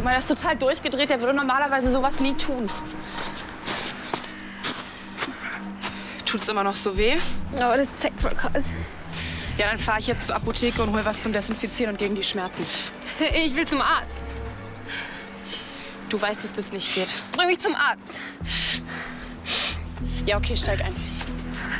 Guck mal, der ist total durchgedreht. Der würde normalerweise sowas nie tun. Tut's immer noch so weh? Aber das zeigt voll krass. Ja, dann fahre ich jetzt zur Apotheke und hol was zum Desinfizieren und gegen die Schmerzen. Ich will zum Arzt. Du weißt, dass das nicht geht. Bring mich zum Arzt. Ja, okay, steig ein.